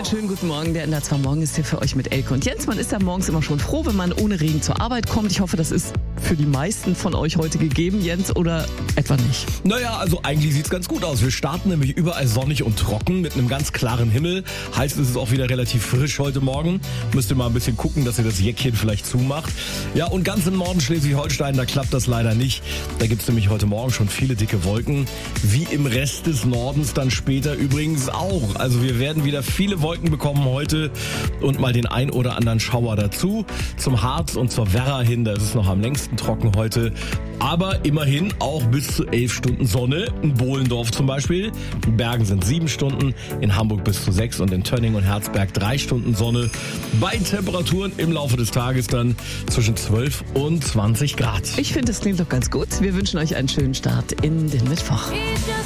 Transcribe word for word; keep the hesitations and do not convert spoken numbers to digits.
Einen schönen guten Morgen. Der N D R zwei Morgen ist hier für euch mit Elke und Jens. Man ist ja morgens immer schon froh, wenn man ohne Regen zur Arbeit kommt. Ich hoffe, das ist für die meisten von euch heute gegeben, Jens, oder etwa nicht? Naja, also eigentlich sieht's ganz gut aus. Wir starten nämlich überall sonnig und trocken mit einem ganz klaren Himmel. Heißt, es ist auch wieder relativ frisch heute Morgen. Müsst ihr mal ein bisschen gucken, dass ihr das Jäckchen vielleicht zumacht. Ja, und ganz im Norden Schleswig-Holstein, da klappt das leider nicht. Da gibt's nämlich heute Morgen schon viele dicke Wolken. Wie im Rest des Nordens dann später übrigens auch. Also wir werden wieder viele Wolken bekommen heute und mal den ein oder anderen Schauer dazu. Zum Harz und zur Werra hin, da ist es noch am längsten trocken heute. Aber immerhin auch bis zu elf Stunden Sonne. In Bohlendorf zum Beispiel. In Bergen sind sieben Stunden, in Hamburg bis zu sechs und in Tönning und Herzberg drei Stunden Sonne. Bei Temperaturen im Laufe des Tages dann zwischen zwölf und zwanzig Grad. Ich finde, das klingt doch ganz gut. Wir wünschen euch einen schönen Start in den Mittwoch.